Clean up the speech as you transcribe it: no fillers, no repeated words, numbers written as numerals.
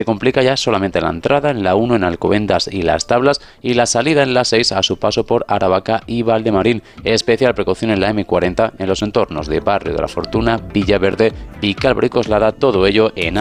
Se complica ya solamente la entrada en la 1 en Alcobendas y Las Tablas y la salida en la 6 a su paso por Aravaca y Valdemarín. Especial precaución en la M40 en los entornos de Barrio de la Fortuna, Villaverde, Vicálvaro y Coslada, todo ello en